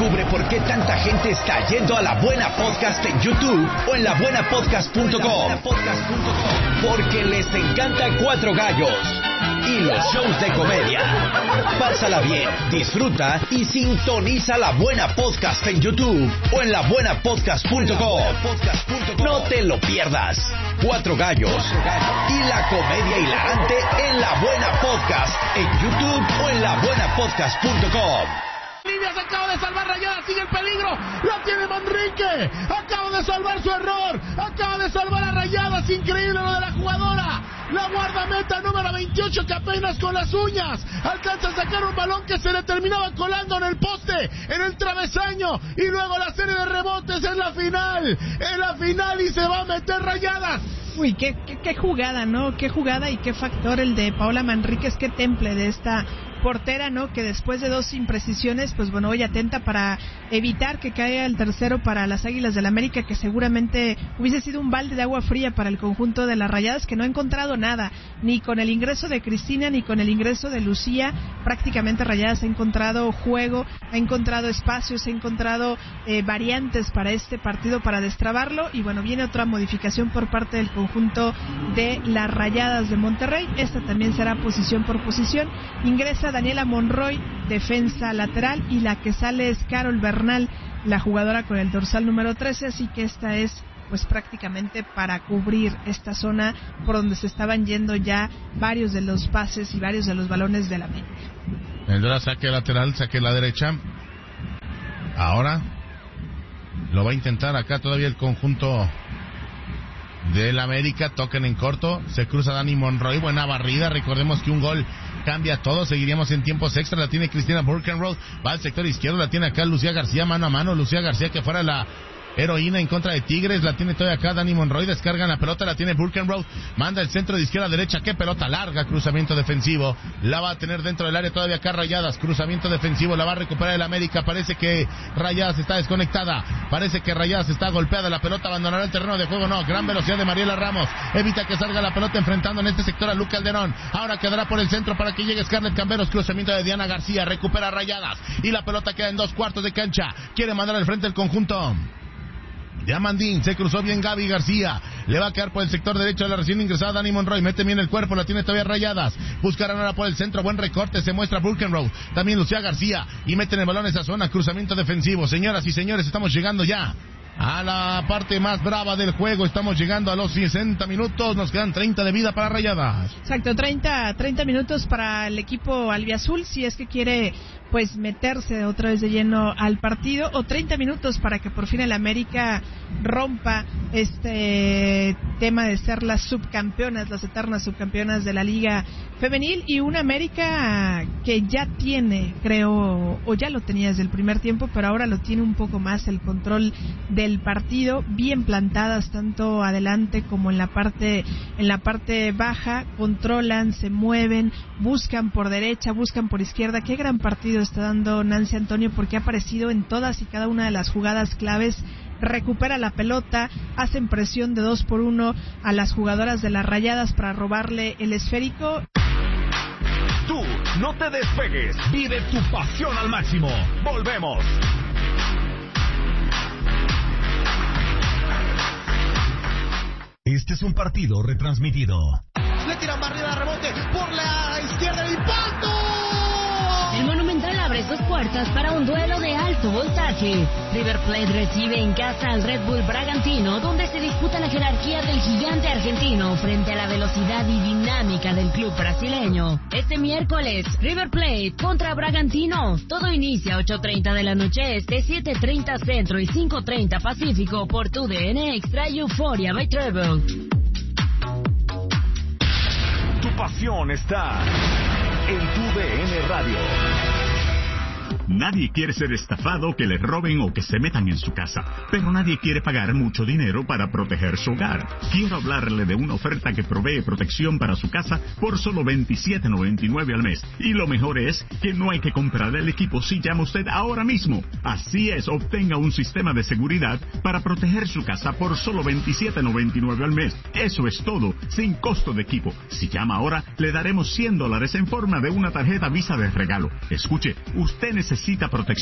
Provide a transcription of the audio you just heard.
Descubre por qué tanta gente está yendo a La Buena Podcast en YouTube o en labuenapodcast.com. Porque les encanta Cuatro Gallos y los shows de comedia. Pásala bien, disfruta y sintoniza La Buena Podcast en YouTube o en labuenapodcast.com. No te lo pierdas. Cuatro Gallos y la comedia hilarante en La Buena Podcast en YouTube o en labuenapodcast.com. Se acaba de salvar Rayadas, sigue el peligro, la tiene Manrique, acaba de salvar su error, acaba de salvar a Rayadas, increíble lo de la jugadora, la guardameta número 28 que apenas con las uñas alcanza a sacar un balón que se le terminaba colando en el poste, en el travesaño, y luego la serie de rebotes en la final y se va a meter Rayadas. Uy, qué jugada, ¿no? Qué jugada y qué factor el de Paola Manríquez, qué temple de esta portera, ¿no? Que después de dos imprecisiones, pues bueno, hoy atenta para evitar que caiga el tercero para las Águilas del América, que seguramente hubiese sido un balde de agua fría para el conjunto de las Rayadas, que no ha encontrado nada, ni con el ingreso de Cristina, ni con el ingreso de Lucía. Prácticamente Rayadas ha encontrado juego, ha encontrado espacios, ha encontrado variantes para este partido, para destrabarlo, y bueno, viene otra modificación por parte del conjunto de las Rayadas de Monterrey. Esta también será posición por posición. Ingresa Daniela Monroy, defensa lateral, y la que sale es Carol Bernal, la jugadora con el dorsal número 13, así que esta es pues prácticamente para cubrir esta zona por donde se estaban yendo ya varios de los pases y varios de los balones de la América. Vendrá saque lateral, saque la derecha. Ahora lo va a intentar acá todavía el conjunto del América. Toquen en corto, se cruza Dani Monroy, buena barrida. Recordemos que un gol cambia todo, seguiríamos en tiempos extra. La tiene Cristina Burkenroth, va al sector izquierdo, la tiene acá Lucía García mano a mano. Lucía García, que fuera la heroína en contra de Tigres, la tiene todavía acá Dani Monroy, descargan la pelota, la tiene Burkenroth, manda el centro de izquierda a derecha, qué pelota larga, cruzamiento defensivo, la va a tener dentro del área todavía acá Rayadas, cruzamiento defensivo, la va a recuperar el América. Parece que Rayadas está desconectada, parece que Rayadas está golpeada, la pelota abandonará el terreno de juego, no, gran velocidad de Mariela Ramos, evita que salga la pelota enfrentando en este sector a Luca Alderón, ahora quedará por el centro para que llegue Scarlett Camberos, cruzamiento de Diana García, recupera Rayadas, y la pelota queda en 2/4 de cancha, quiere mandar al frente el conjunto de Amandín, se cruzó bien Gaby García, le va a quedar por el sector derecho de la recién ingresada Dani Monroy, mete bien el cuerpo, la tiene todavía Rayadas, buscarán ahora por el centro, buen recorte, se muestra Burkenroth, también Lucía García, y meten el balón a esa zona, cruzamiento defensivo. Señoras y señores, estamos llegando ya a la parte más brava del juego, estamos llegando a los 60 minutos, nos quedan 30 de vida para Rayadas. Exacto, 30 minutos para el equipo albiazul, si es que quiere pues meterse otra vez de lleno al partido, o 30 minutos para que por fin el América rompa este tema de ser las subcampeonas, las eternas subcampeonas de la Liga Femenil, y una América que ya tiene, creo, o ya lo tenía desde el primer tiempo, pero ahora lo tiene un poco más el control del partido, bien plantadas tanto adelante como en la parte baja, controlan, se mueven, buscan por derecha, buscan por izquierda. Qué gran partido está dando Nancy Antonio, porque ha aparecido en todas y cada una de las jugadas claves, recupera la pelota, hacen presión de 2-1 a las jugadoras de las Rayadas para robarle el esférico. Tú no te despegues, vive tu pasión al máximo. Volvemos. Este es un partido retransmitido. Le tiran barrida, rebote por la izquierda, el impacto. El Monumental abre sus puertas para un duelo de alto voltaje. River Plate recibe en casa al Red Bull Bragantino, donde se disputa la jerarquía del gigante argentino frente a la velocidad y dinámica del club brasileño. Este miércoles, River Plate contra Bragantino. Todo inicia a 8:30 de la noche este, 7:30 centro y 5:30 pacífico por TUDN Extra y Euphoria by Treble. Tu pasión está en TUDN Radio. Nadie quiere ser estafado, que le roben o que se metan en su casa, pero nadie quiere pagar mucho dinero para proteger su hogar. Quiero hablarle de una oferta que provee protección para su casa por solo $27.99 al mes. Y lo mejor es que no hay que comprar el equipo si llama usted ahora mismo. Así es, obtenga un sistema de seguridad para proteger su casa por solo $27.99 al mes. Eso es todo, sin costo de equipo. Si llama ahora, le daremos $100 en forma de una tarjeta Visa de regalo. Escuche, usted necesita protección